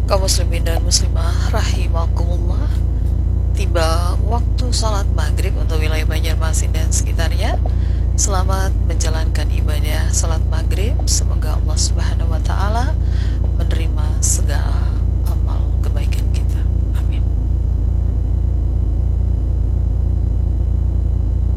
Kaum muslimin dan muslimah rahimakumullah, tiba waktu salat maghrib untuk wilayah Banjarmasin dan sekitarnya. Selamat menjalankan ibadah salat maghrib. Semoga Allah Subhanahu wa Ta'ala menerima segala